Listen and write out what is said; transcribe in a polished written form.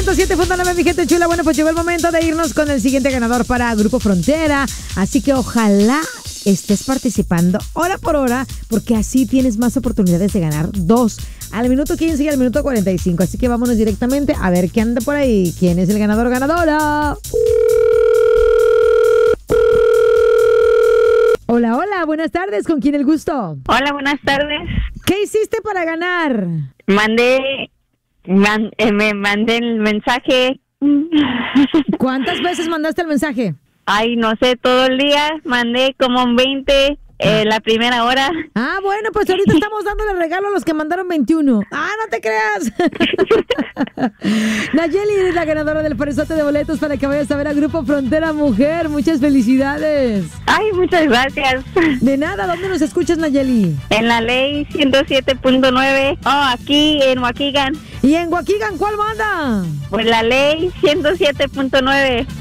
107.9, mi gente chula. Bueno, pues llegó el momento de irnos con el siguiente ganador para Grupo Frontera. Así que ojalá estés participando hora por hora, porque así tienes más oportunidades de ganar dos. Al minuto 15 y al minuto 45. Así que vámonos directamente a ver qué anda por ahí. ¿Quién es el ganador o ganadora? Hola, hola, buenas tardes. ¿Con quién el gusto? Hola, buenas tardes. ¿Qué hiciste para ganar? Me mandé el mensaje. ¿Cuántas veces mandaste el mensaje? Ay, no sé, todo el día. Mandé como 20 la primera hora. Ah, bueno, pues ahorita estamos dándole regalo a los que mandaron 21. Ah, no te creas. Nayeli eres la ganadora del parezote de boletos para que vayas a ver a Grupo Frontera Mujer. Muchas felicidades. Ay, muchas gracias. De nada, ¿dónde nos escuchas, Nayeli? En la ley 107.9. Oh, aquí en Waukegan. ¿Y en Waukegan cuál banda? Pues la ley 107.9.